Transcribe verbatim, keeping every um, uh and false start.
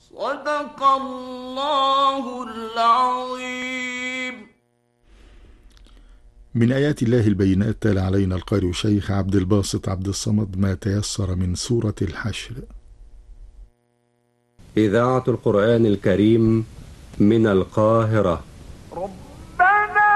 صدق الله العظيم. من آيات الله البينات تلا علينا القارئ الشيخ عبد الباسط عبد الصمد ما تيسر من سورة الحشر. إذاعة القرآن الكريم من القاهرة.